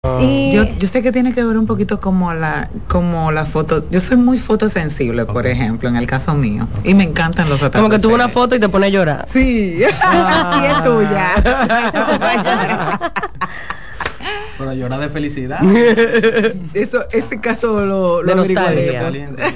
Yo sé que tiene que ver un poquito como la foto. Yo soy muy fotosensible, por ejemplo, en el caso mío. Y me encantan los atardeceres. Como que tuvo una foto y te pone a llorar. Sí, así es tuya. Pero llorar de felicidad. Ese caso lo de nostalgia.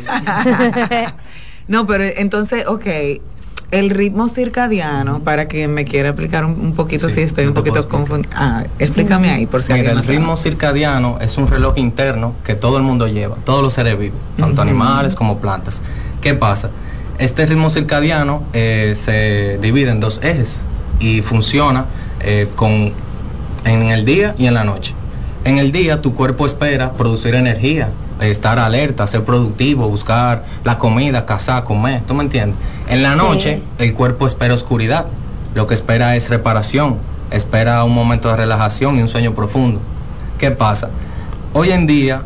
No, pero entonces, el ritmo circadiano, para quien me quiera explicar un poquito, si estoy un poquito confundida. Explícame ahí, por si Mira, alguien el ritmo circadiano es un reloj interno que todo el mundo lleva, todos los seres vivos, tanto animales como plantas. ¿Qué pasa? Este ritmo circadiano se divide en dos ejes y funciona en el día y en la noche. En el día tu cuerpo espera producir energía, estar alerta, ser productivo, buscar la comida, cazar, comer, ¿tú me entiendes? En la noche el cuerpo espera oscuridad, lo que espera es reparación, espera un momento de relajación y un sueño profundo. ¿Qué pasa? Hoy en día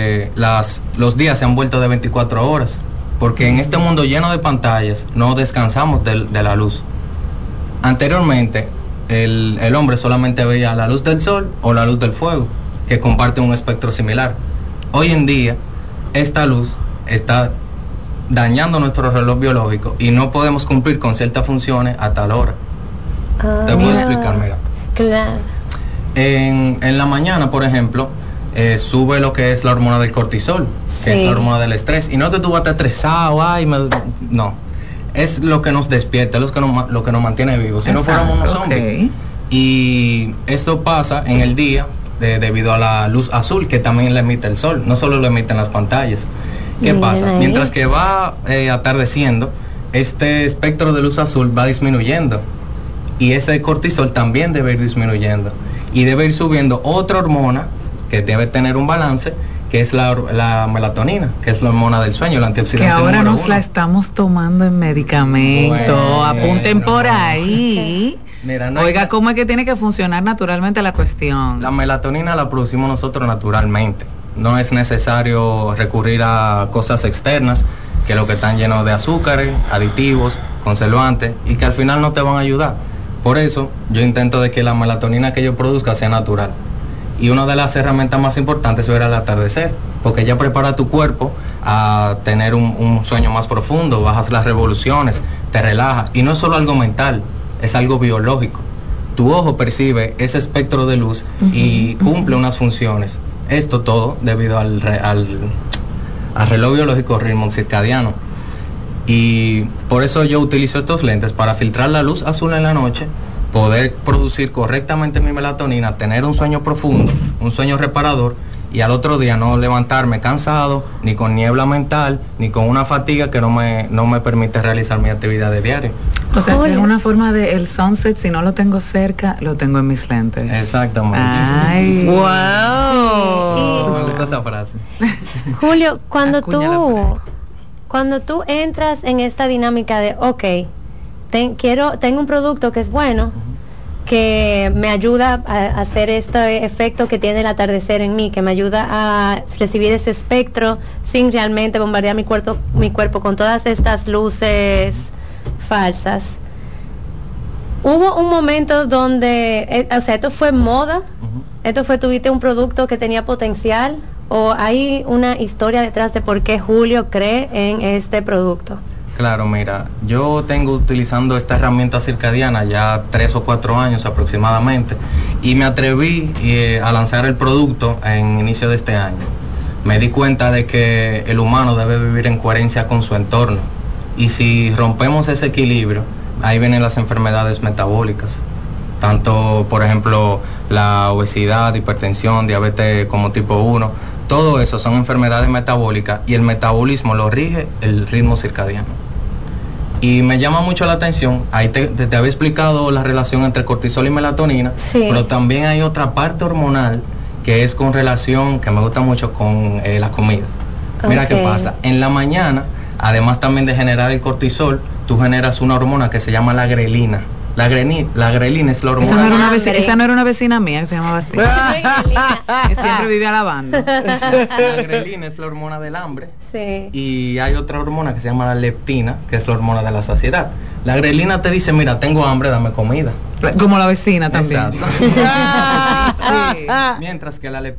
los días se han vuelto de 24 horas, porque en este mundo lleno de pantallas no descansamos de la luz. Anteriormente el hombre solamente veía la luz del sol o la luz del fuego, que comparten un espectro similar. Hoy en día, esta luz está dañando nuestro reloj biológico y no podemos cumplir con ciertas funciones a tal hora. Te puedo explicar, mira. Claro. En la mañana, por ejemplo, sube lo que es la hormona del cortisol, que es la hormona del estrés. Y no que tú vas a estar estresado, no. Es lo que nos despierta, es lo que nos mantiene vivos. Si no fuéramos unos zombies. Y esto pasa en el día debido a la luz azul que también le emite el sol, no solo lo emiten las pantallas. ¿Qué pasa? Mientras que va atardeciendo, este espectro de luz azul va disminuyendo y ese cortisol también debe ir disminuyendo y debe ir subiendo otra hormona que debe tener un balance, que es la melatonina, que es la hormona del sueño, el antioxidante. Que ahora número nos 1. La estamos tomando en medicamento. Apunten por ahí. Mira, Oiga, ¿cómo es que tiene que funcionar naturalmente la cuestión? La melatonina la producimos nosotros naturalmente. No es necesario recurrir a cosas externas, que lo que están llenos de azúcares, aditivos, conservantes, y que al final no te van a ayudar. Por eso, yo intento de que la melatonina que yo produzca sea natural. Y una de las herramientas más importantes es ver al atardecer, porque ya prepara tu cuerpo a tener un sueño más profundo, bajas las revoluciones, te relaja. Y no es solo algo mental, es algo biológico. Tu ojo percibe ese espectro de luz y cumple unas funciones. Esto todo debido al reloj biológico ritmo circadiano. Y por eso yo utilizo estos lentes para filtrar la luz azul en la noche, poder producir correctamente mi melatonina, tener un sueño profundo, un sueño reparador, y al otro día no levantarme cansado, ni con niebla mental, ni con una fatiga que no me permite realizar mi actividad de diario. O sea, que es una forma de el sunset, si no lo tengo cerca, lo tengo en mis lentes. Exactamente. Ay. Wow. Me gusta esa frase. Julio, cuando tú entras en esta dinámica de, tengo un producto que es bueno, que me ayuda a hacer este efecto que tiene el atardecer en mí, que me ayuda a recibir ese espectro sin realmente bombardear mi cuerpo con todas estas luces falsas. Hubo un momento donde, esto fue moda, tuviste un producto que tenía potencial, o hay una historia detrás de por qué Julio cree en este producto. Claro, mira, yo tengo utilizando esta herramienta circadiana ya 3 o 4 años aproximadamente, y me atreví a lanzar el producto en inicio de este año. Me di cuenta de que el humano debe vivir en coherencia con su entorno, y si rompemos ese equilibrio, ahí vienen las enfermedades metabólicas, tanto por ejemplo la obesidad, hipertensión, diabetes como tipo 1, todo eso son enfermedades metabólicas, y el metabolismo lo rige el ritmo circadiano. Y me llama mucho la atención, ahí te había explicado la relación entre cortisol y melatonina, pero también hay otra parte hormonal que es con relación, que me gusta mucho, con la comida. Mira qué pasa, en la mañana, además también de generar el cortisol, tú generas una hormona que se llama la grelina. La grelina es la hormona. Esa no era una vecina mía que se llamaba así. Que siempre vivía lavando. La grelina es la hormona del hambre. Sí. Y hay otra hormona que se llama la leptina, que es la hormona de la saciedad. La grelina te dice, mira, tengo hambre, dame comida. Como la vecina también. Exacto. Sí. Mientras que la leptina